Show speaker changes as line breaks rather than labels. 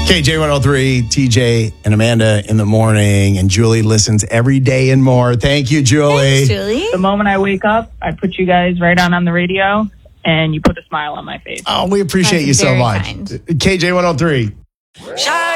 KJ103, TJ and Amanda in the morning, and Julie listens every day and more. Thank you, Julie.
Thanks, Julie.
The moment I wake up, I put you guys right on the radio, and you put a smile on my face.
Oh, we appreciate
That's
you so
very
much.
kind.
KJ103.